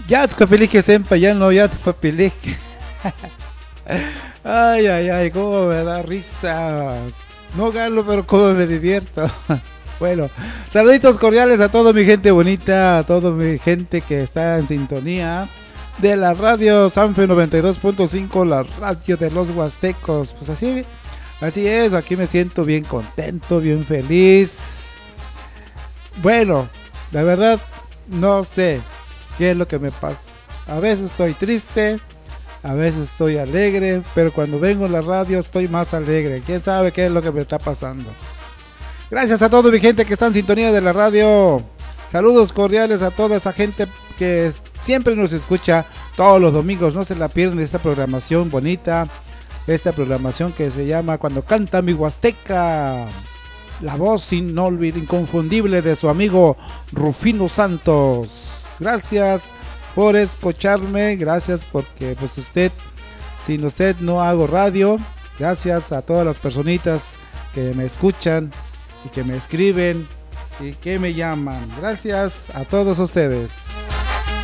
Ya tu capilique sempa, ya no, ya tu papilique. Ay, ay, ay, cómo me da risa. No gano, pero cómo me divierto. Bueno, saluditos cordiales a toda mi gente bonita, a toda mi gente que está en sintonía de la radio Sanfe 92.5, la radio de los Huastecos. Pues así es, aquí me siento bien contento, bien feliz. Bueno, la verdad, no sé qué es lo que me pasa. A veces estoy triste, a veces estoy alegre, pero cuando vengo a la radio estoy más alegre. ¿Quién sabe qué es lo que me está pasando? Gracias a toda mi gente que está en sintonía de la radio. Saludos cordiales a toda esa gente que siempre nos escucha todos los domingos. No se la pierdan esta programación bonita. Esta programación que se llama Cuando Canta Mi Huasteca. La voz inconfundible de su amigo Rufino Santos. Gracias por escucharme. Gracias porque pues sin usted no hago radio. Gracias a todas las personitas que me escuchan y que me escriben y que me llaman. Gracias a todos ustedes.